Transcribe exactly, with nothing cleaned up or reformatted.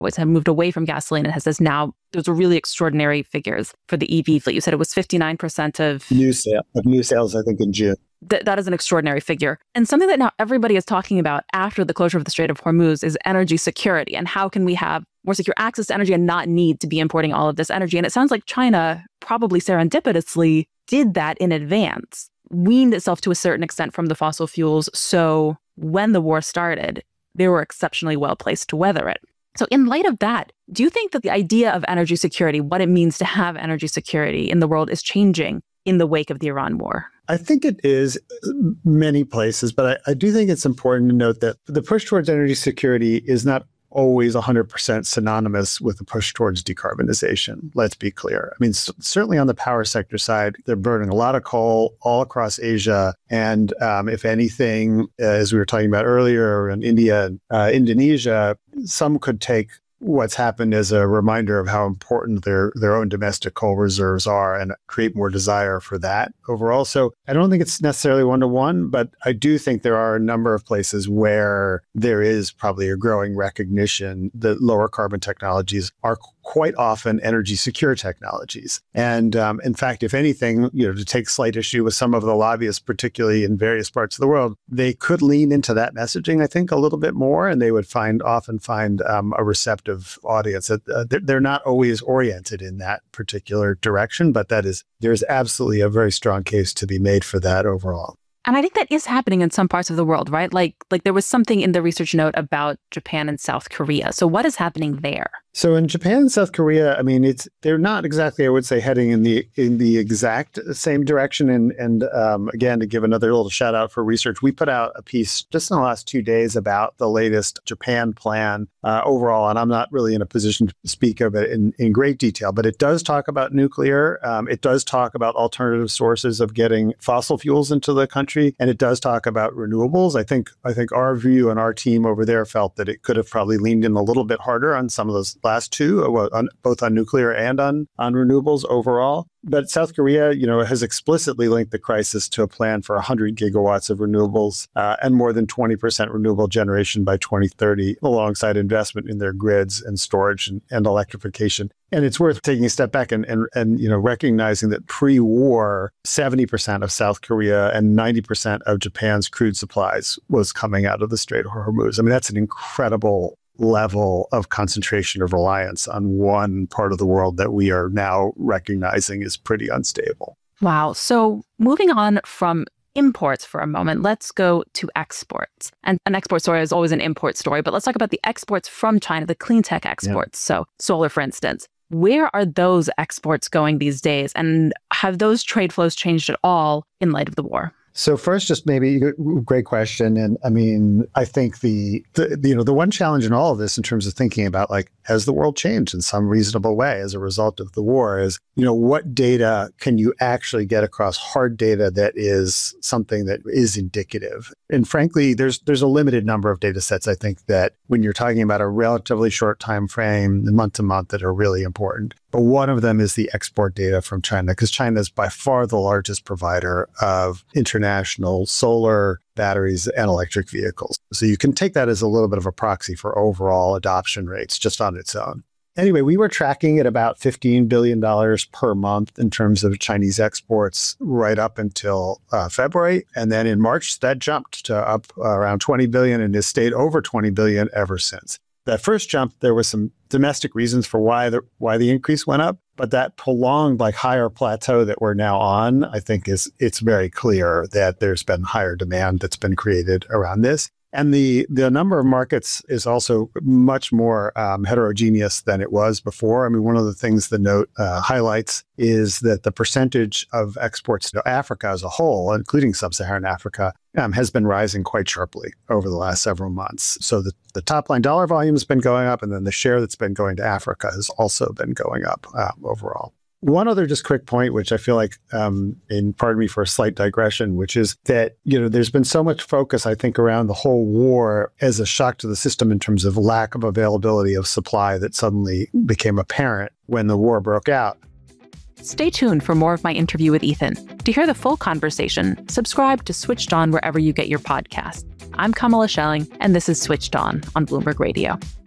always had moved away from gasoline and has this now, those are really extraordinary figures for the E V fleet. You said it was fifty-nine percent of new sale of new sales, I think, in June. Th- that is an extraordinary figure. And something that now everybody is talking about after the closure of the Strait of Hormuz is energy security. And how can we have more secure access to energy and not need to be importing all of this energy? And it sounds like China probably serendipitously did that in advance, weaned itself to a certain extent from the fossil fuels. So when the war started, they were exceptionally well placed to weather it. So in light of that, do you think that the idea of energy security, what it means to have energy security in the world, is changing in the wake of the Iran war? I think it is many places, but I, I do think it's important to note that the push towards energy security is not always one hundred percent synonymous with the push towards decarbonization. Let's be clear. I mean, c- certainly on the power sector side, they're burning a lot of coal all across Asia. And um, if anything, uh, as we were talking about earlier in India and uh, Indonesia, some could take what's happened as a reminder of how important their their own domestic coal reserves are and create more desire for that overall. So I don't think it's necessarily one-to-one, but I do think there are a number of places where there is probably a growing recognition that lower carbon technologies are quite often energy secure technologies. And um, in fact, if anything, you know, to take slight issue with some of the lobbyists, particularly in various parts of the world, they could lean into that messaging, I think, a little bit more, and they would find often find um, a receptive audience. Uh, they're, they're not always oriented in that particular direction, but that is there's absolutely a very strong case to be made for that overall. And I think that is happening in some parts of the world, right? Like, like there was something in the research note about Japan and South Korea. So what is happening there? So in Japan and South Korea, I mean, it's they're not exactly, I would say, heading in the in the exact same direction. And and um, again, to give another little shout out for research, we put out a piece just in the last two days about the latest Japan plan uh, overall. And I'm not really in a position to speak of it in, in great detail, but it does talk about nuclear. Um, it does talk about alternative sources of getting fossil fuels into the country, and it does talk about renewables. I think I think our view and our team over there felt that it could have probably leaned in a little bit harder on some of those last two, on, both on nuclear and on, on renewables overall. But South Korea, you know, has explicitly linked the crisis to a plan for one hundred gigawatts of renewables uh, and more than twenty percent renewable generation by twenty thirty, alongside investment in their grids and storage and, and electrification. And it's worth taking a step back and, and, and you know, recognizing that pre-war, seventy percent of South Korea and ninety percent of Japan's crude supplies was coming out of the Strait of Hormuz. I mean, that's an incredible level of concentration of reliance on one part of the world that we are now recognizing is pretty unstable. Wow. So moving on from imports for a moment, let's go to exports. And an export story is always an import story, but let's talk about the exports from China, the clean tech exports. Yeah. So solar, for instance. Where are those exports going these days? And have those trade flows changed at all in light of the war? So first, just maybe great question. And I mean, I think the, the, you know, the one challenge in all of this in terms of thinking about like, has the world changed in some reasonable way as a result of the war is, you know, what data can you actually get across hard data that is something that is indicative? And frankly, there's there's a limited number of data sets, I think, that when you're talking about a relatively short time frame, month to month, that are really important. But one of them is the export data from China, because China is by far the largest provider of international solar batteries and electric vehicles. So you can take that as a little bit of a proxy for overall adoption rates just on its own. Anyway, we were tracking at about fifteen billion dollars per month in terms of Chinese exports right up until uh, February. And then in March, that jumped to up around twenty billion dollars and has stayed over twenty billion dollars ever since. That first jump, there was some domestic reasons for why the why the increase went up, but that prolonged like higher plateau that we're now on, I think is it's very clear that there's been higher demand that's been created around this. And the the number of markets is also much more um, heterogeneous than it was before. I mean, one of the things the note uh, highlights is that the percentage of exports to Africa as a whole, including sub-Saharan Africa, um, has been rising quite sharply over the last several months. So the, the top line dollar volume has been going up, and then the share that's been going to Africa has also been going up uh, overall. One other just quick point, which I feel like, um, and pardon me for a slight digression, which is that, you know, there's been so much focus, I think, around the whole war as a shock to the system in terms of lack of availability of supply that suddenly became apparent when the war broke out. Stay tuned for more of my interview with Ethan. To hear the full conversation, subscribe to Switched On wherever you get your podcast. I'm Kamala Schelling, and this is Switched On on Bloomberg Radio.